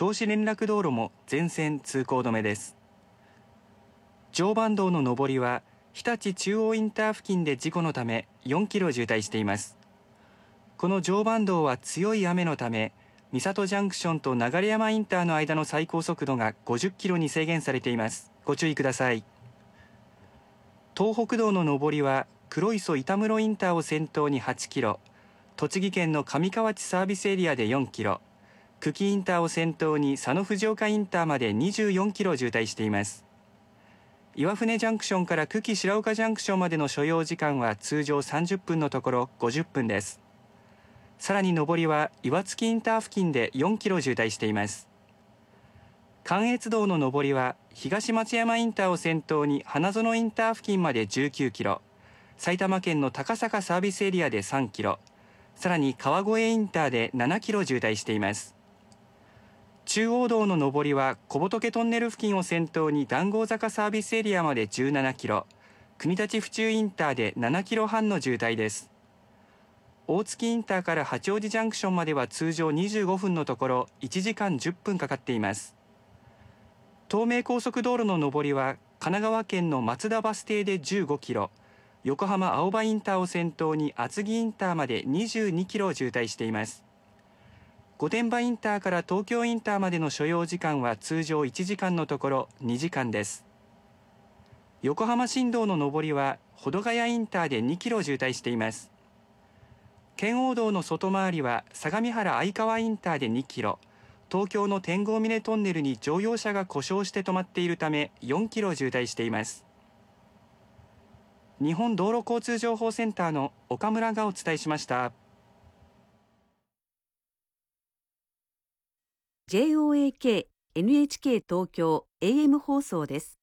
銚子連絡道路も全線通行止めです。常磐道の上りは日立中央インター付近で事故のため4キロ渋滞しています。この常磐道は強い雨のため三郷ジャンクションと流山インターの間の最高速度が50キロに制限されています。ご注意ください。東北道の上りは黒磯板室インターを先頭に8キロ、栃木県の上河内サービスエリアで4キロ、久喜インターを先頭に佐野藤岡インターまで24キロ渋滞しています。岩船ジャンクションから久喜白岡ジャンクションまでの所要時間は通常30分のところ50分です。さらに上りは岩槻インター付近で4キロ渋滞しています。関越道の上りは東松山インターを先頭に花園インター付近まで19キロ、埼玉県の高坂サービスエリアで3キロ、さらに川越インターで7キロ渋滞しています。中央道の上りは小仏トンネル付近を先頭に談合坂サービスエリアまで17キロ、国立府中インターで7キロ半の渋滞です。大月インターから八王子ジャンクションまでは通常25分のところ1時間10分かかっています。東名高速道路の上りは神奈川県の松田バス停で15キロ、横浜青葉インターを先頭に厚木インターまで22キロ渋滞しています。御殿場インターから東京インターまでの所要時間は通常1時間のところ2時間です。横浜新道の上りは保土ヶ谷インターで2キロ渋滞しています。圏央道の外回りは相模原相川インターで2キロ、東京の天狗峰トンネルに乗用車が故障して止まっているため4キロ渋滞しています。日本道路交通情報センターの岡村がお伝えしました。 JOAK NHK 東京 AM 放送です。